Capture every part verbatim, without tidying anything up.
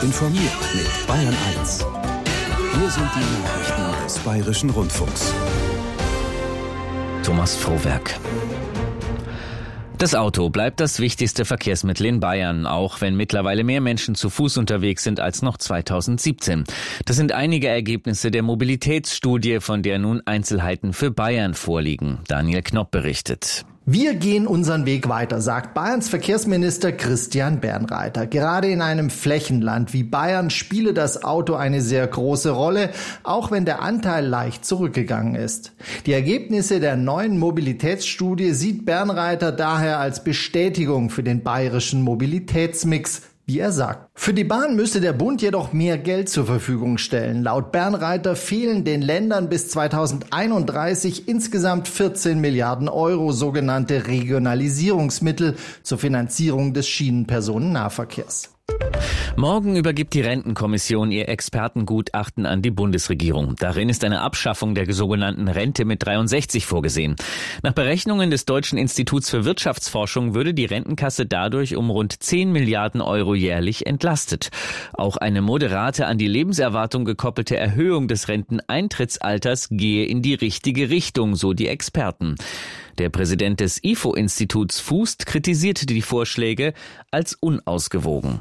Informiert mit Bayern eins. Hier sind die Nachrichten des Bayerischen Rundfunks. Thomas Frohwerk. Das Auto bleibt das wichtigste Verkehrsmittel in Bayern, auch wenn mittlerweile mehr Menschen zu Fuß unterwegs sind als noch zweitausendsiebzehn. Das sind einige Ergebnisse der Mobilitätsstudie, von der nun Einzelheiten für Bayern vorliegen. Daniel Knopp berichtet. Wir gehen unseren Weg weiter, sagt Bayerns Verkehrsminister Christian Bernreiter. Gerade in einem Flächenland wie Bayern spiele das Auto eine sehr große Rolle, auch wenn der Anteil leicht zurückgegangen ist. Die Ergebnisse der neuen Mobilitätsstudie sieht Bernreiter daher als Bestätigung für den bayerischen Mobilitätsmix, wie er sagt. Für die Bahn müsse der Bund jedoch mehr Geld zur Verfügung stellen. Laut Bernreiter fehlen den Ländern bis zweitausendeinunddreißig insgesamt vierzehn Milliarden Euro sogenannte Regionalisierungsmittel zur Finanzierung des Schienenpersonennahverkehrs. Morgen übergibt die Rentenkommission ihr Expertengutachten an die Bundesregierung. Darin ist eine Abschaffung der sogenannten Rente mit dreiundsechzig vorgesehen. Nach Berechnungen des Deutschen Instituts für Wirtschaftsforschung würde die Rentenkasse dadurch um rund zehn Milliarden Euro jährlich entlastet. Auch eine moderate, an die Lebenserwartung gekoppelte Erhöhung des Renteneintrittsalters gehe in die richtige Richtung, so die Experten. Der Präsident des I F O-Instituts Fußt kritisierte die Vorschläge als unausgewogen.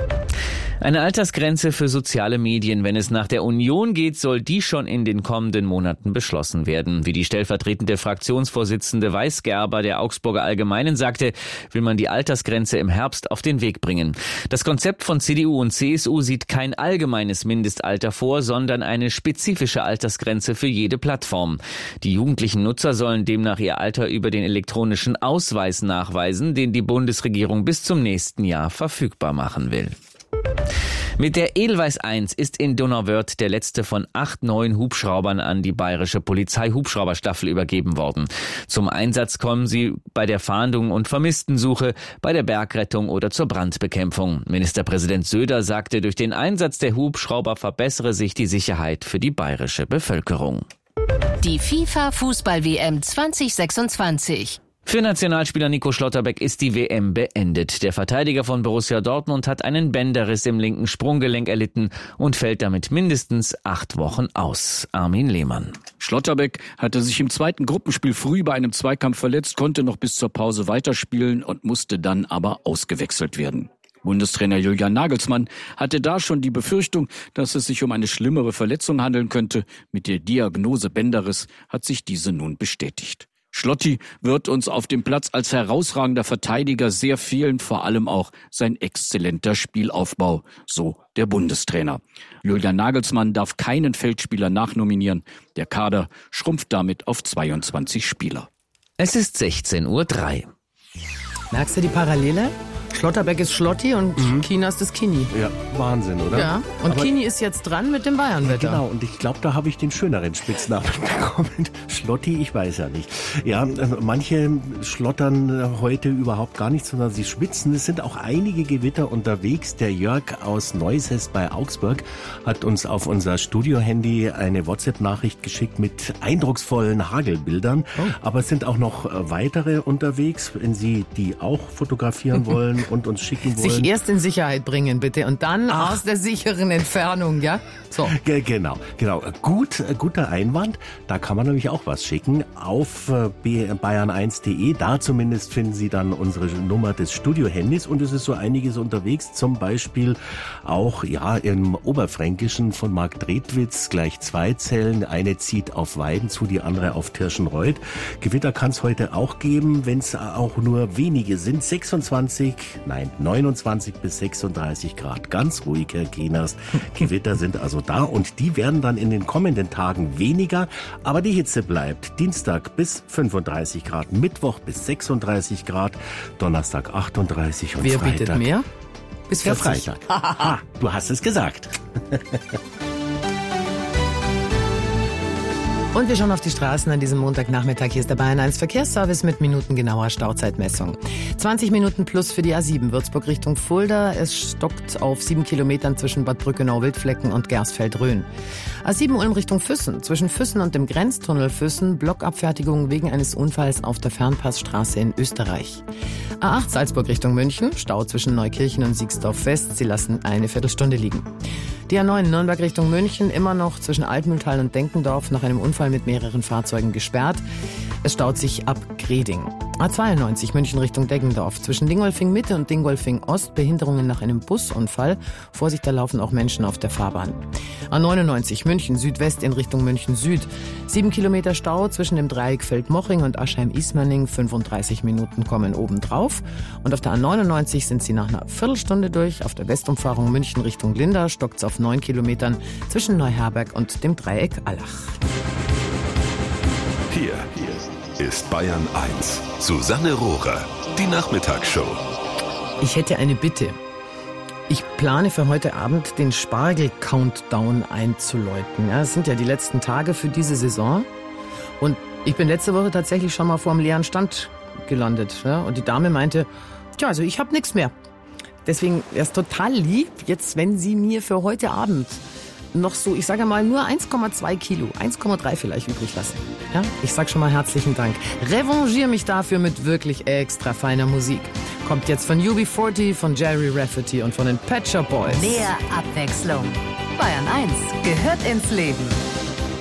Eine Altersgrenze für soziale Medien, wenn es nach der Union geht, soll die schon in den kommenden Monaten beschlossen werden. Wie die stellvertretende Fraktionsvorsitzende Weisgerber der Augsburger Allgemeinen sagte, will man die Altersgrenze im Herbst auf den Weg bringen. Das Konzept von C D U und C S U sieht kein allgemeines Mindestalter vor, sondern eine spezifische Altersgrenze für jede Plattform. Die jugendlichen Nutzer sollen demnach ihr Alter über den elektronischen Ausweis nachweisen, den die Bundesregierung bis zum nächsten Jahr verfügbar machen will. Mit der Edelweiss eins ist in Donauwörth der letzte von acht neuen Hubschraubern an die bayerische Polizei-Hubschrauberstaffel übergeben worden. Zum Einsatz kommen sie bei der Fahndung und Vermisstensuche, bei der Bergrettung oder zur Brandbekämpfung. Ministerpräsident Söder sagte, durch den Einsatz der Hubschrauber verbessere sich die Sicherheit für die bayerische Bevölkerung. Die FIFA-Fußball-W M zwanzig sechsundzwanzig. Für Nationalspieler Nico Schlotterbeck ist die W M beendet. Der Verteidiger von Borussia Dortmund hat einen Bänderriss im linken Sprunggelenk erlitten und fällt damit mindestens acht Wochen aus. Armin Lehmann. Schlotterbeck hatte sich im zweiten Gruppenspiel früh bei einem Zweikampf verletzt, konnte noch bis zur Pause weiterspielen und musste dann aber ausgewechselt werden. Bundestrainer Julian Nagelsmann hatte da schon die Befürchtung, dass es sich um eine schlimmere Verletzung handeln könnte. Mit der Diagnose Bänderriss hat sich diese nun bestätigt. Schlotti wird uns auf dem Platz als herausragender Verteidiger sehr fehlen, vor allem auch sein exzellenter Spielaufbau, so der Bundestrainer. Julian Nagelsmann darf keinen Feldspieler nachnominieren. Der Kader schrumpft damit auf zweiundzwanzig Spieler. Es ist sechzehn Uhr drei. Merkst du die Parallele? Schlotterbeck ist Schlotti und mhm. Kinas ist Kini. Ja, Wahnsinn, oder? Ja, und Aber Kini ist jetzt dran mit dem Bayernwetter. Genau, und ich glaube, da habe ich den schöneren Spitznamen bekommen. Schlotti, ich weiß ja nicht. Ja, manche schlottern heute überhaupt gar nicht, sondern sie schwitzen. Es sind auch einige Gewitter unterwegs. Der Jörg aus Neuses bei Augsburg hat uns auf unser Studio-Handy eine WhatsApp-Nachricht geschickt mit eindrucksvollen Hagelbildern. Oh. Aber es sind auch noch weitere unterwegs, wenn Sie die auch fotografieren wollen und uns schicken wollen. Sich erst in Sicherheit bringen, bitte. Und dann Ach. aus der sicheren Entfernung, ja? So. G- genau, genau. Gut, guter Einwand. Da kann man nämlich auch was schicken auf bayern eins punkt de. Da zumindest finden Sie dann unsere Nummer des Studio-Handys und es ist so einiges unterwegs. Zum Beispiel auch, ja, im Oberfränkischen von Marc Dredwitz gleich zwei Zellen. Eine zieht auf Weiden zu, die andere auf Tirschenreuth. Gewitter kann es heute auch geben, wenn es auch nur wenige sind. sechsundzwanzig, nein, neunundzwanzig bis sechsunddreißig Grad. Ganz ruhig, Herr Kienast. Gewitter sind also da und die werden dann in den kommenden Tagen weniger, aber die Hitze bleibt. Dienstag bis fünfunddreißig Grad, Mittwoch bis sechsunddreißig Grad, Donnerstag achtunddreißig und Wer Freitag. Wer bietet mehr? Bis Der vierzig. Freitag. Ha, du hast es gesagt. Und wir schauen auf die Straßen an diesem Montagnachmittag. Hier ist der Bayern eins Verkehrsservice mit minutengenauer Stauzeitmessung. zwanzig Minuten plus für die A sieben Würzburg Richtung Fulda. Es stockt auf sieben Kilometern zwischen Bad Brückenau-Wildflecken und Gersfeld-Rhön. A sieben Ulm Richtung Füssen. Zwischen Füssen und dem Grenztunnel Füssen Blockabfertigung wegen eines Unfalls auf der Fernpassstraße in Österreich. A acht Salzburg Richtung München. Stau zwischen Neukirchen und Siegsdorf West. Sie lassen eine Viertelstunde liegen. Die A neun Nürnberg Richtung München immer noch zwischen Altmühltal und Denkendorf nach einem Unfall mit mehreren Fahrzeugen gesperrt. Es staut sich ab Greding. A zweiundneunzig München Richtung Deggendorf. Zwischen Dingolfing Mitte und Dingolfing Ost Behinderungen nach einem Busunfall. Vorsicht, da laufen auch Menschen auf der Fahrbahn. A neunundneunzig München Südwest in Richtung München Süd. Sieben Kilometer Stau zwischen dem Dreieck Feldmoching und Aschheim-Ismaning. fünfunddreißig Minuten kommen obendrauf. Und auf der A neunundneunzig sind sie nach einer Viertelstunde durch. Auf der Westumfahrung München Richtung Linda stockt es auf neun Kilometern zwischen Neuherberg und dem Dreieck Allach. Hier ist Bayern eins. Susanne Rohrer, die Nachmittagsshow. Ich hätte eine Bitte. Ich plane für heute Abend den Spargel-Countdown einzuläuten. Ja, es sind ja die letzten Tage für diese Saison. Und ich bin letzte Woche tatsächlich schon mal vor einem leeren Stand gelandet. Ja? Und die Dame meinte, tja, also ich habe nichts mehr. Deswegen wäre es total lieb, jetzt, wenn Sie mir für heute Abend noch so, ich sage mal, nur eins Komma zwei Kilo, eins Komma drei vielleicht übrig lassen. Ja? Ich sag schon mal herzlichen Dank. Revanchiere mich dafür mit wirklich extra feiner Musik. Kommt jetzt von U B vierzig, von Jerry Rafferty und von den Pet Shop Boys. Mehr Abwechslung. Bayern eins gehört ins Leben.